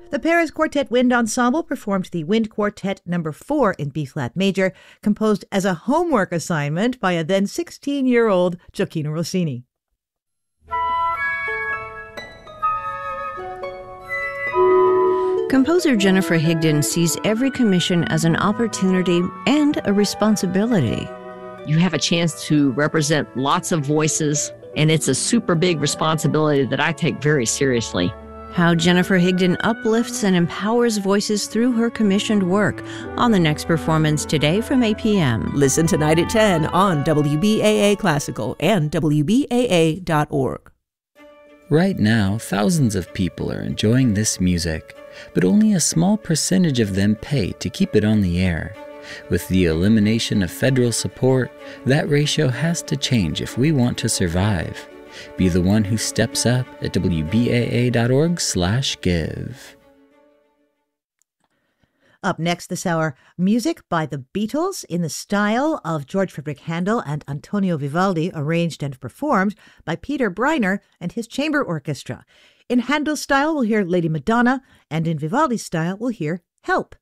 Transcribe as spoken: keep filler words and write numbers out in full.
The Paris Quartet Wind Ensemble performed the Wind Quartet number four in B-flat major, composed as a homework assignment by a then sixteen-year-old Gioacchino Rossini. Composer Jennifer Higdon sees every commission as an opportunity and a responsibility. You have a chance to represent lots of voices, and it's a super big responsibility that I take very seriously. How Jennifer Higdon uplifts and empowers voices through her commissioned work on the next performance today from eight p.m. Listen tonight at ten on W B A A Classical and W B A A dot org. Right now, thousands of people are enjoying this music, but only a small percentage of them pay to keep it on the air. With the elimination of federal support, that ratio has to change if we want to survive. Be the one who steps up at W B A A dot org slash give. Up next this hour, music by the Beatles in the style of George Frederick Handel and Antonio Vivaldi, arranged and performed by Peter Briner and his chamber orchestra. In Handel's style, we'll hear Lady Madonna, and in Vivaldi's style, we'll hear Help.